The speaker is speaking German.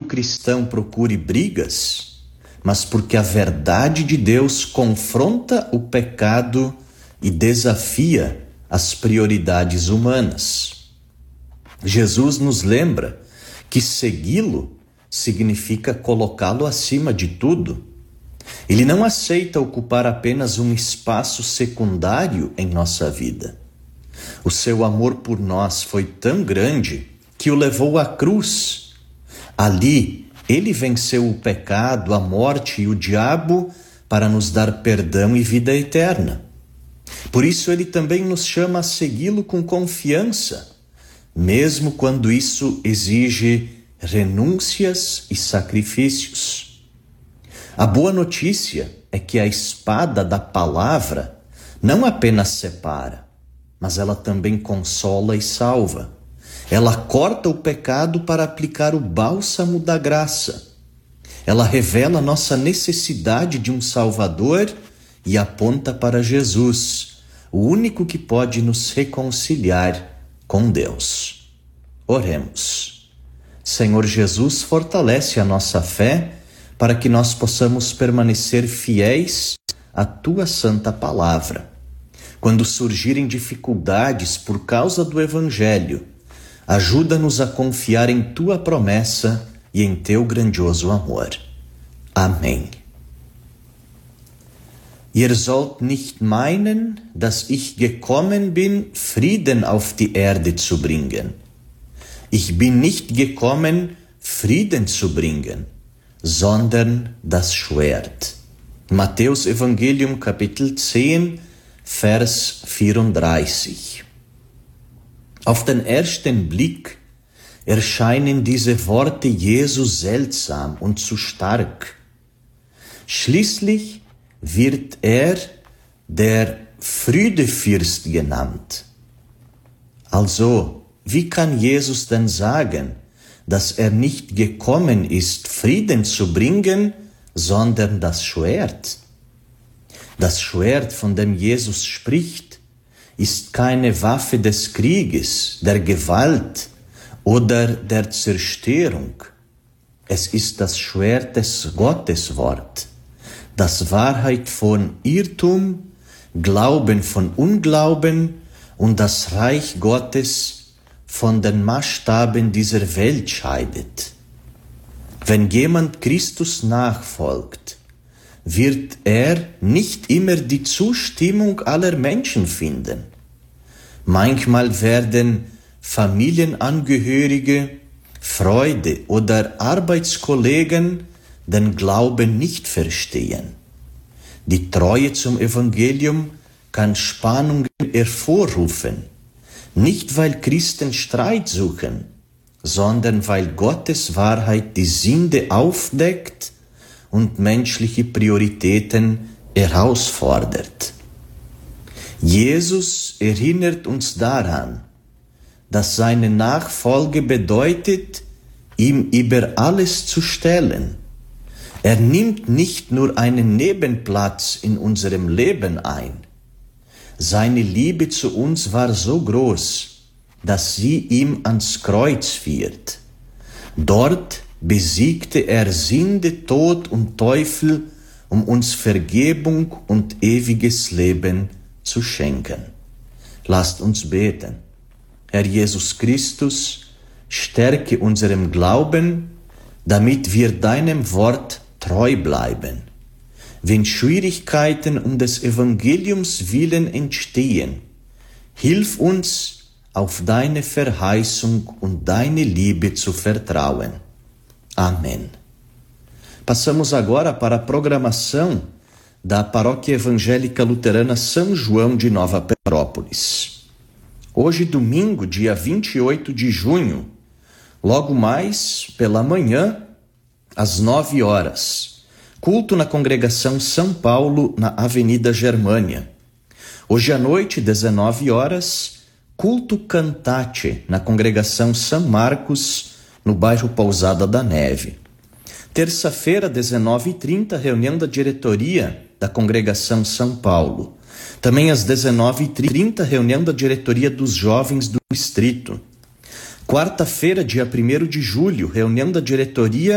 cristão procure brigas, mas porque a verdade de Deus confronta o pecado e desafia as prioridades humanas. Jesus nos lembra que segui-lo significa colocá-lo acima de tudo. Ele não aceita ocupar apenas um espaço secundário em nossa vida. O seu amor por nós foi tão grande que o levou à cruz. Ali, ele venceu o pecado, a morte e o diabo para nos dar perdão e vida eterna. Por isso, ele também nos chama a segui-lo com confiança, mesmo quando isso exige renúncias e sacrifícios. A boa notícia é que a espada da palavra não apenas separa, mas ela também consola e salva. Ela corta o pecado para aplicar o bálsamo da graça. Ela revela nossa necessidade de um Salvador e aponta para Jesus, o único que pode nos reconciliar com Deus. Oremos. Senhor Jesus, fortalece a nossa fé para que nós possamos permanecer fiéis à Tua santa palavra. Quando surgirem dificuldades por causa do Evangelho, ajuda-nos a confiar em Tua promessa e em Teu grandioso amor. Amém. Ihr sollt nicht meinen, dass ich gekommen bin, Frieden auf die Erde zu bringen. Ich bin nicht gekommen, Frieden zu bringen, sondern das Schwert. Matthäus Evangelium Kapitel 10, Vers 34. Auf den ersten Blick erscheinen diese Worte Jesu seltsam und zu stark. Schließlich wird er der Friedefürst genannt. Also, wie kann Jesus denn sagen, dass er nicht gekommen ist, Frieden zu bringen, sondern das Schwert? Das Schwert, von dem Jesus spricht, ist keine Waffe des Krieges, der Gewalt oder der Zerstörung. Es ist das Schwert des Gotteswort, das Wahrheit von Irrtum, Glauben von Unglauben und das Reich Gottes von den Maßstaben dieser Welt scheidet. Wenn jemand Christus nachfolgt, wird er nicht immer die Zustimmung aller Menschen finden. Manchmal werden Familienangehörige, Freunde oder Arbeitskollegen den Glauben nicht verstehen. Die Treue zum Evangelium kann Spannungen hervorrufen, nicht weil Christen Streit suchen, sondern weil Gottes Wahrheit die Sünde aufdeckt und menschliche Prioritäten herausfordert. Jesus erinnert uns daran, dass seine Nachfolge bedeutet, ihm über alles zu stellen. Er nimmt nicht nur einen Nebenplatz in unserem Leben ein. Seine Liebe zu uns war so groß, dass sie ihm ans Kreuz führt. Dort besiegte er Sünde, Tod und Teufel, um uns Vergebung und ewiges Leben zu schenken. Lasst uns beten. Herr Jesus Christus, stärke unserem Glauben, damit wir deinem Wort treu bleiben. Wenn Schwierigkeiten um des Evangeliums willen entstehen, hilf uns, auf deine Verheißung und deine Liebe zu vertrauen. Amém. Passamos agora para a programação da Paróquia Evangélica Luterana São João de Nova Petrópolis. Hoje, domingo, dia 28 de junho, logo mais pela manhã, às 9 horas, culto na Congregação São Paulo, na Avenida Germânia. Hoje à noite, 19 horas, culto cantate na Congregação São Marcos, no bairro Pousada da Neve. Terça-feira, 19h30, reunião da diretoria da Congregação São Paulo. Também às 19h30, reunião da diretoria dos jovens do distrito. Quarta-feira, dia 1º de julho, reunião da diretoria